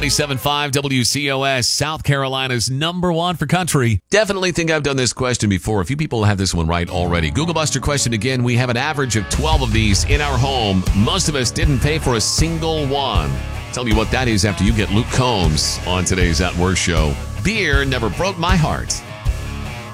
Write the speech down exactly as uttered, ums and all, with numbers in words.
ninety-seven point five W C O S, South Carolina's number one for country. Definitely think I've done this question before. A few people have this one right already. Google Buster question again. We have an average of twelve of these in our home. Most of us didn't pay for a single one. Tell you what that is after you get Luke Combs on today's At Work show. Beer never broke my heart.